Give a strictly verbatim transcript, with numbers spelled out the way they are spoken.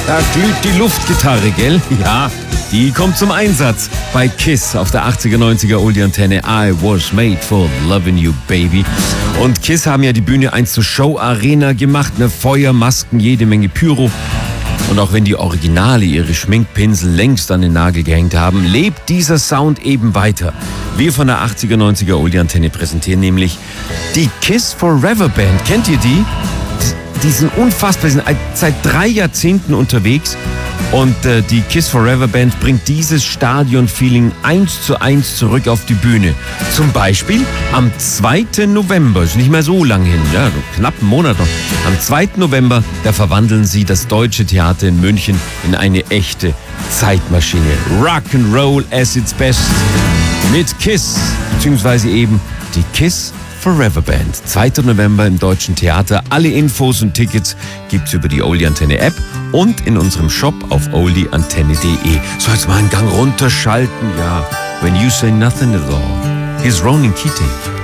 Da glüht die Luftgitarre, gell? Ja, die kommt zum Einsatz bei KISS auf der achtziger, neunziger Oldie-Antenne. I was made for loving you, baby. Und KISS haben ja die Bühne einst zur Show-Arena gemacht. Ne? Feuer, Masken, jede Menge Pyro. Und auch wenn die Originale ihre Schminkpinsel längst an den Nagel gehängt haben, lebt dieser Sound eben weiter. Wir von der achtziger, neunziger Oldie-Antenne präsentieren nämlich die KISS Forever Band. Kennt ihr die? Die sind unfassbar, die sind seit drei Jahrzehnten unterwegs und äh, die KISS Forever Band bringt dieses Stadion-Feeling eins zu eins zurück auf die Bühne. Zum Beispiel am zweiten November, ist nicht mehr so lang hin, ja, knapp einen Monat noch. Am zweiten November, da verwandeln sie das Deutsche Theater in München in eine echte Zeitmaschine. Rock'n'Roll as its best mit KISS, beziehungsweise eben die KISS Forever Band. zweiter November im Deutschen Theater. Alle Infos und Tickets gibt's über die Oldie-Antenne-App und in unserem Shop auf oldie antenne punkt de. So, jetzt mal einen Gang runterschalten, ja. When you say nothing at all. Here's Ronan Keating.